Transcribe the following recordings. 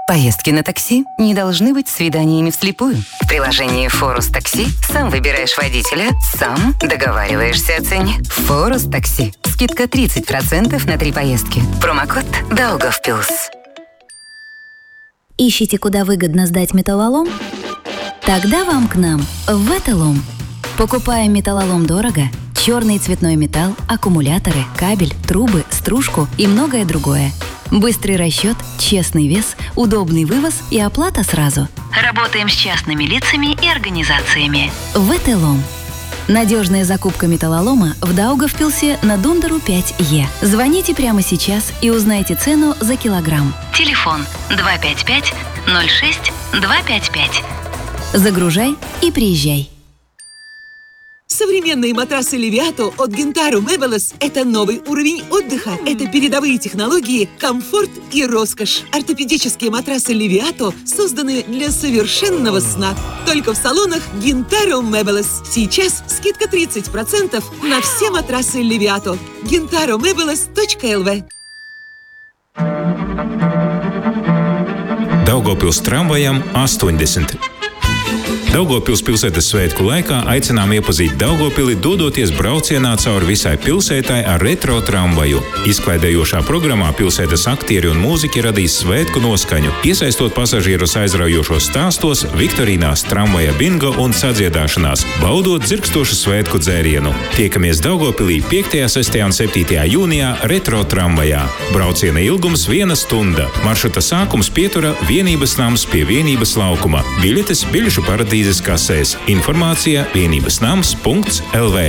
Поездки на такси не должны быть свиданиями вслепую. В приложении «Форус Такси» сам выбираешь водителя, сам договариваешься о цене. «Форус Такси». Скидка 30% на 3 поездки. Промокод «Даугавпилс». Ищите, куда выгодно сдать металлолом? Тогда вам к нам, в Ветелом. Покупаем металлолом дорого, черный цветной металл, аккумуляторы, кабель, трубы, стружку и многое другое. Быстрый расчет, честный вес, удобный вывоз и оплата сразу. Работаем с частными лицами и организациями. Ветелом. Надежная закупка металлолома в Даугавпилсе на Дундеру 5Е. Звоните прямо сейчас и узнайте цену за килограмм. Телефон 255 06 255. Загружай и приезжай. Современные матрасы Leviato от Gintaro Meubles – это новый уровень отдыха. Это передовые технологии, комфорт и роскошь. Ортопедические матрасы Leviato созданы для совершенного сна. Только в салонах Gintaro Meubles. Сейчас скидка 30% на все матрасы Leviato. gintaromeubles.lv. Daugavpils tramvajam 80. Daugavpils pilsētas svētku laikā aicinām iepazīt Daugavpili, dodoties braucienā cauri visai pilsētai ar retro tramvaju. Izklaidējošā programmā pilsētas aktieri un mūziķi radīs svētku noskaņu, iesaistot pasažierus aizraujošos stāstos, viktorīnās, tramvaja bingo un sadziedāšanās, baudot dzirkstošu svētku dzērienu. Tiekamies Daugavpilī 5., 6. un 7. jūnijā retro tramvajā. Brauciena ilgums 1 stunda. Maršruta sākums pietura Vienības nams pie Vienības laukuma. Biļetes biļešu paradīzes kasēs. Информация vienībasnams.lv.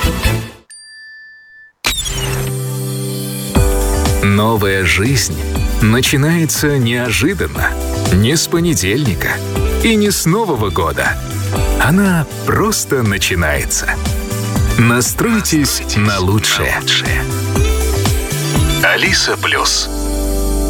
Новая жизнь начинается неожиданно. Не с понедельника и не с Нового года. Она просто начинается. Настройтесь на лучшее. Алиса Плюс.